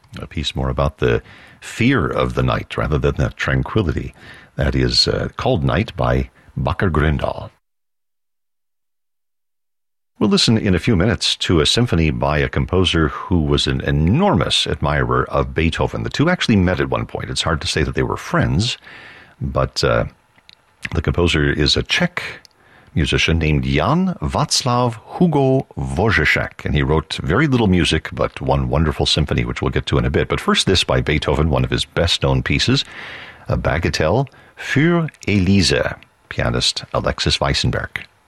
a piece more about the fear of the night rather than the tranquility. That is called Night by Bakker Grøndal. We'll listen in a few minutes to a symphony by a composer who was an enormous admirer of Beethoven. The two actually met at one point. It's hard to say that they were friends, but the composer is a Czech musician named Jan Václav Hugo Wojciech, and he wrote very little music, but one wonderful symphony, which we'll get to in a bit. But first, this by Beethoven, one of his best-known pieces, a bagatelle, Für Elise, pianist Alexis Weissenberg.